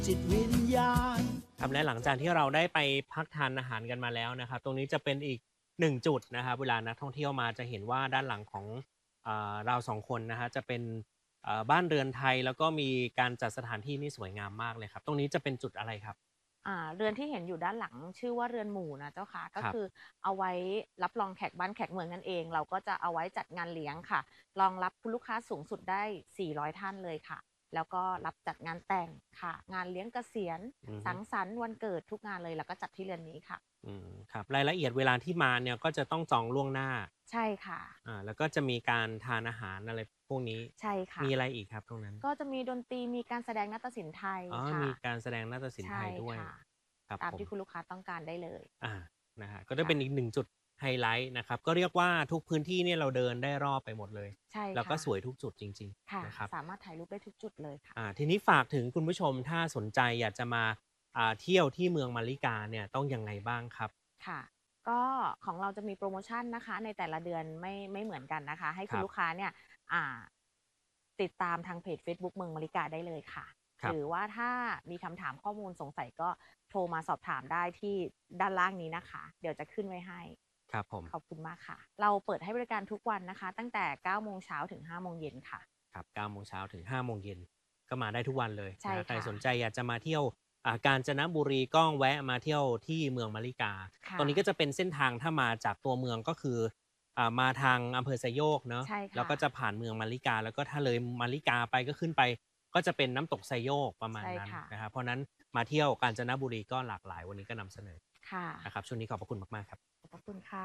จิตวิญญาณครับและหลังจากที่เราได้ไปพักทานอาหารกันมาแล้วนะครับตรงนี้จะเป็นอีก1จุดนะครับเวลานักท่องเที่ยวมาจะเห็นว่าด้านหลังของเรา2คนนะฮะจะเป็นบ้านเรือนไทยแล้วก็มีการจัดสถานที่นี่สวยงามมากเลยครับตรงนี้จะเป็นจุดอะไรครับเรือนที่เห็นอยู่ด้านหลังชื่อว่าเรือนหมู่นะเจ้าค่ะก็คือครับเอาไว้รับรองแขกบ้านแขกเมืองนั่นเองเราก็จะเอาไว้จัดงานเลี้ยงค่ะรองรับคุณลูกค้าสูงสุดได้400ท่านเลยค่ะแล้วก็รับจัดงานแต่งค่ะงานเลี้ยงเกษียณอือฮึสังสรรค์วันเกิดทุกงานเลยแล้วก็จัดที่เรือนนี้ค่ะครับรายละเอียดเวลาที่มาเนี่ยก็จะต้องจองล่วงหน้าใช่ค่ะแล้วก็จะมีการทานอาหารอะไรพวกนี้ใช่ค่ะมีอะไรอีกครับตรงนั้นก็จะมีดนตรีมีการแสดงนาฏศิลป์ไทยอ๋อค่ะมีการแสดงนาฏศิลป์ไทใช่ยด้วยค่ะครับผมตามที่คุณลูกค้าต้องการได้เลยอานะฮะก็จะเป็นอีกค่ะ 1จุดไฮไลต์นะครับก็เรียกว่าทุกพื้นที่เนี่ยเราเดินได้รอบไปหมดเลยใช่แล้วก็ค่ะสวยทุกจุดจริงค่ะๆนะครับสามารถถ่ายรูปได้ทุกจุดเลยค่ะทีนี้ฝากถึงคุณผู้ชมถ้าสนใจอยากจะมาเที่ยวที่เมืองมาริกาเนี่ยต้องยังไงบ้างครับค่ะก็ของเราจะมีโปรโมชั่นนะคะในแต่ละเดือนไม่เหมือนกันนะคะให้คุณครับลูกค้าเนี่ยอ่าติดตามทางเพจเฟซบุ๊กเมืองมะริกาได้เลยค่ะครับหรือว่าถ้ามีคำถามข้อมูลสงสัยก็โทรมาสอบถามได้ที่ด้านล่างนี้นะคะเดี๋ยวจะขึ้นไว้ให้ครับผมขอบคุณมากค่ะเราเปิดให้บริการทุกวันนะคะตั้งแต่9โมงเช้าถึง5โมงเย็นค่ะครับ9โมงเช้าถึง5โมงเย็นก็มาได้ทุกวันเลยใช่นะครับใครค่ะสนใจอยากจะมาเที่ยวกาญจนบุรีก็แวะมาเที่ยวที่เมืองมาริกาตรค่ะงนี้ก็จะเป็นเส้นทางถ้ามาจากตัวเมืองก็คือมาทางอำเภอไซโยกเนาะใช่ค่ะแล้วก็จะผ่านเมืองมาริกาแล้วก็ถ้าเลยมาริกาไปก็ขึ้นไปก็จะเป็นน้ำตกไซโยกประมาณนั้นใช่ค่ะนะครับเพราะฉะนั้นมาเที่ยวกาญจนบุรีก็หลากหลายวันนี้ก็นำเสนอค่ะนะครับช่วงนี้ขอบพระคุณมากๆครับขอบพระคุณค่ะ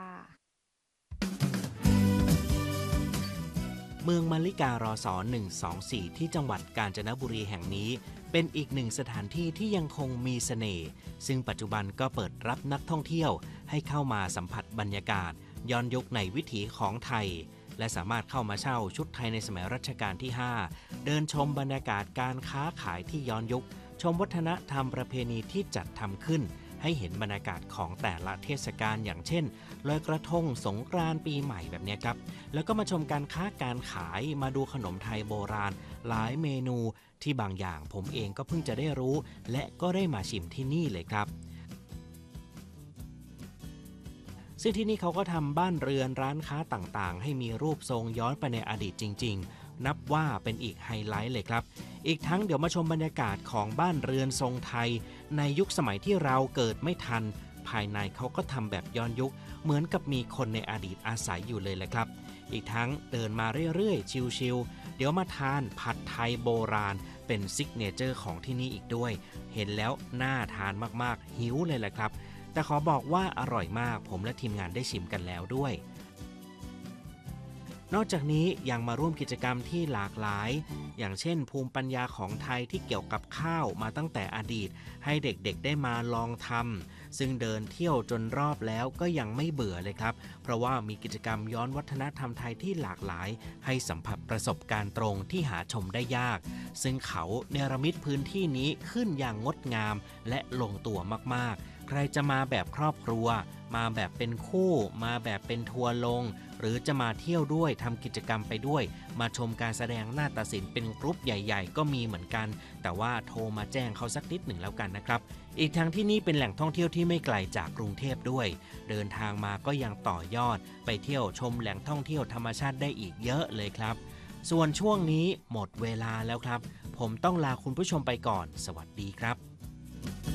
เมืองมะลิการอสอ124ที่จังหวัดกาญจนบุรีแห่งนี้เป็นอีกหนึ่งสถานที่ที่ยังคงมีเสน่ห์ซึ่งปัจจุบันก็เปิดรับนักท่องเที่ยวให้เข้ามาสัมผัสบรรยากาศย้อนยุคในวิถีของไทยและสามารถเข้ามาเช่าชุดไทยในสมัยรัชกาลที่5เดินชมบรรยากาศการค้าขายที่ย้อนยุคชมวัฒนธรรมประเพณีที่จัดทำขึ้นให้เห็นบรรยากาศของแต่ละเทศกาลอย่างเช่นลอยกระทงสงกรานต์ปีใหม่แบบนี้ครับแล้วก็มาชมการค้าการขายมาดูขนมไทยโบราณหลายเมนูที่บางอย่างผมเองก็เพิ่งจะได้รู้และก็ได้มาชิมที่นี่เลยครับ ซึ่งที่นี่เขาก็ทำบ้านเรือนร้านค้าต่างๆให้มีรูปทรงย้อนไปในอดีตจริงๆนับว่าเป็นอีกไฮไลท์เลยครับอีกทั้งเดี๋ยวมาชมบรรยากาศของบ้านเรือนทรงไทยในยุคสมัยที่เราเกิดไม่ทันภายในเขาก็ทำแบบย้อนยุคเหมือนกับมีคนในอดีตอาศัยอยู่เลยแหละครับอีกทั้งเดินมาเรื่อยๆชิลๆเดี๋ยวมาทานผัดไทยโบราณเป็นซิกเนเจอร์ของที่นี่อีกด้วยเห็นแล้วน่าทานมากๆหิวเลยแหละครับ แต่ขอบอกว่าอร่อยมากผมและทีมงานได้ชิมกันแล้วด้วย นอกจากนี้ยังมาร่วมกิจกรรมที่หลากหลาย อย่างเช่นภูมิปัญญาของไทยที่เกี่ยวกับข้าวมาตั้งแต่อดีตให้เด็กๆได้มาลองทำซึ่งเดินเที่ยวจนรอบแล้วก็ยังไม่เบื่อเลยครับเพราะว่ามีกิจกรรมย้อนวัฒนธรรมไทยที่หลากหลายให้สัมผัสประสบการณ์ตรงที่หาชมได้ยากซึ่งเขาเนรมิตพื้นที่นี้ขึ้นอย่างงดงามและลงตัวมากๆใครจะมาแบบครอบครัวมาแบบเป็นคู่มาแบบเป็นทัวร์ลงหรือจะมาเที่ยวด้วยทำกิจกรรมไปด้วยมาชมการแสดงนาฏศิลป์เป็นกรุ๊ปใหญ่ๆก็มีเหมือนกันแต่ว่าโทรมาแจ้งเขาสักนิดหนึ่งแล้วกันนะครับอีกทั้งที่นี่เป็นแหล่งท่องเที่ยวที่ไม่ไกลจากกรุงเทพด้วยเดินทางมาก็ยังต่อยอดไปเที่ยวชมแหล่งท่องเที่ยวธรรมชาติได้อีกเยอะเลยครับส่วนช่วงนี้หมดเวลาแล้วครับผมต้องลาคุณผู้ชมไปก่อนสวัสดีครับ